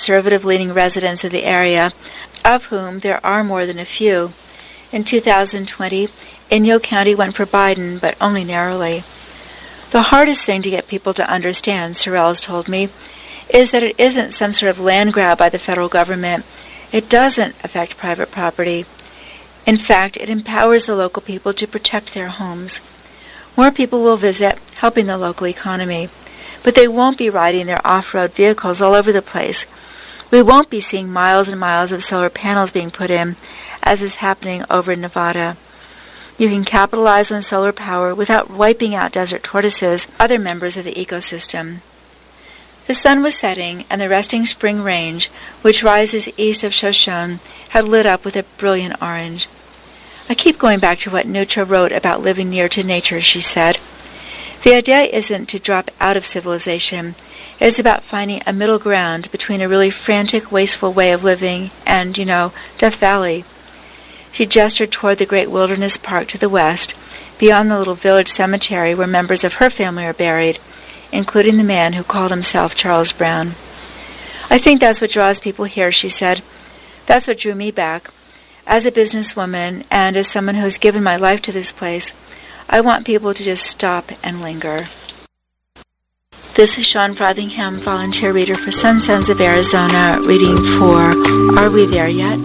conservative-leaning residents of the area, of whom there are more than a few. In 2020, Inyo County went for Biden, but only narrowly. The hardest thing to get people to understand, Sorrells told me, is that it isn't some sort of land grab by the federal government. It doesn't affect private property. In fact, it empowers the local people to protect their homes. More people will visit, helping the local economy. But they won't be riding their off-road vehicles all over the place. We won't be seeing miles and miles of solar panels being put in, as is happening over in Nevada. You can capitalize on solar power without wiping out desert tortoises, other members of the ecosystem. The sun was setting, and the resting spring range, which rises east of Shoshone, had lit up with a brilliant orange. I keep going back to what Neutra wrote about living near to nature, she said. The idea isn't to drop out of civilization. It is about finding a middle ground between a really frantic, wasteful way of living and, Death Valley. She gestured toward the great wilderness park to the west, beyond the little village cemetery where members of her family are buried, including the man who called himself Charles Brown. I think that's what draws people here, she said. That's what drew me back. As a businesswoman and as someone who has given my life to this place, I want people to just stop and linger. This is Sean Frothingham, volunteer reader for Sun Sons of Arizona, reading for Are We There Yet?